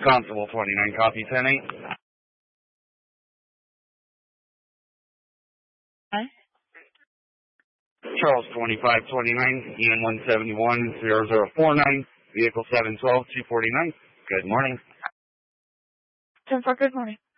Constable 29, copy 10-8. Hi. Charles 2529, EN 171-0049, vehicle 712-249. Good morning. 10-4, good morning.